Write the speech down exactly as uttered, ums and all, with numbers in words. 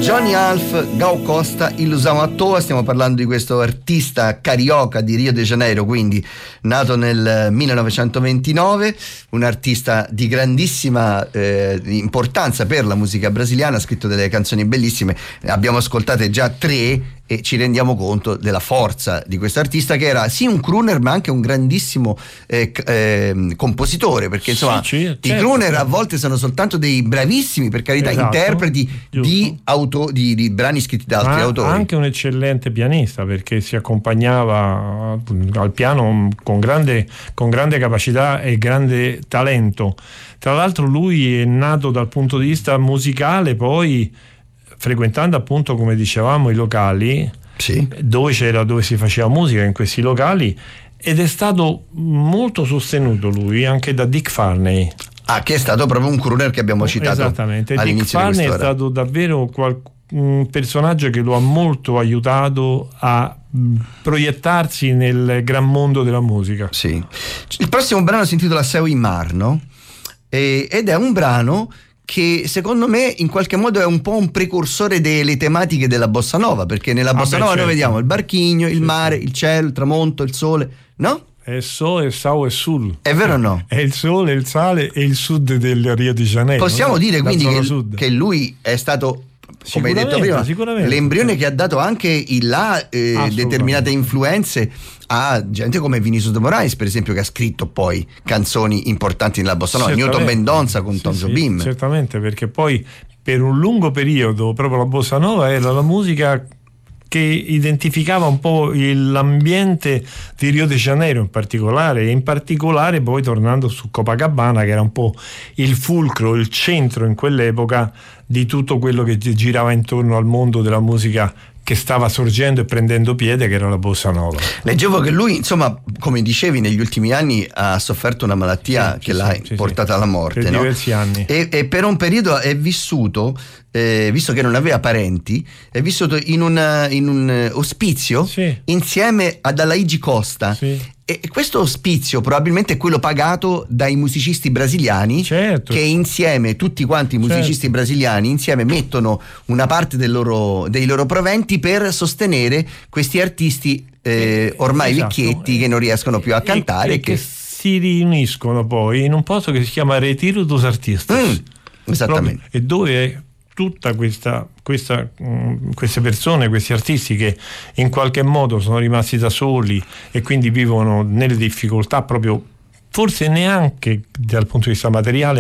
Johnny Half, Gal Costa, Ilusão à toa. Stiamo parlando di questo artista carioca di Rio de Janeiro, quindi nato nel millenovecentoventinove, un artista di grandissima eh, importanza per la musica brasiliana, ha scritto delle canzoni bellissime, abbiamo ascoltate già tre e ci rendiamo conto della forza di questo artista, che era sì un crooner ma anche un grandissimo eh, eh, compositore, perché insomma sì, certo, i crooner a volte sono soltanto dei bravissimi, per carità, esatto, interpreti di, auto, di, di brani scritti da altri ma autori. Anche un eccellente pianista, perché si accompagnava al piano con grande, con grande capacità e grande talento. Tra l'altro lui è nato dal punto di vista musicale, poi frequentando appunto, come dicevamo, i locali, sì, dove c'era, dove si faceva musica in questi locali, ed è stato molto sostenuto lui anche da Dick Farney. Ah, che è stato proprio un crooner che abbiamo citato esattamente. all'inizio. Dick Farney di è stato davvero qual- un personaggio che lo ha molto aiutato a mh, proiettarsi nel gran mondo della musica. Sì. Il prossimo brano si intitola Seu in Mar, no? E, ed è un brano che secondo me in qualche modo è un po' un precursore delle tematiche della bossa nova, perché nella bossa ah, beh, nova certo. noi vediamo il barchigno, il certo. mare, il cielo, il tramonto, il sole, no? È so, è sao e sul. È vero o no? È il sole, il sale e il sud del Rio de Janeiro. Possiamo no? dire La quindi che, sud. che lui è stato, come hai detto prima, sicuramente. l'embrione che ha dato anche il là eh, determinate influenze a gente come Vinicius de Moraes, per esempio, che ha scritto poi canzoni importanti nella bossa nova, Newton Mendonça con sì, Tom sì, Jobim. Certamente, perché poi per un lungo periodo proprio la bossa nova era la musica che identificava un po' il, l'ambiente di Rio de Janeiro in particolare, e in particolare poi tornando su Copacabana, che era un po' il fulcro, il centro in quell'epoca di tutto quello che girava intorno al mondo della musica che stava sorgendo e prendendo piede, che era la bossa nova. Leggevo che lui, insomma, come dicevi, negli ultimi anni ha sofferto una malattia sì, che sì, l'ha sì, portata sì. alla morte, per no? diversi anni. E, e per un periodo è vissuto, eh, visto che non aveva parenti, è vissuto in un, in un ospizio sì. insieme ad Alaigi Costa. Sì. E questo ospizio probabilmente è quello pagato dai musicisti brasiliani, certo. che insieme, tutti quanti i musicisti certo. brasiliani insieme mettono una parte del loro, dei loro proventi per sostenere questi artisti eh, ormai esatto. vecchietti che non riescono più a cantare e, e che, che si riuniscono poi in un posto che si chiama Retiro dos Artistas. Mm, esattamente. Proprio, e dove tutta questa, questa, mh, queste persone, questi artisti che in qualche modo sono rimasti da soli e quindi vivono nelle difficoltà, proprio forse neanche dal punto di vista materiale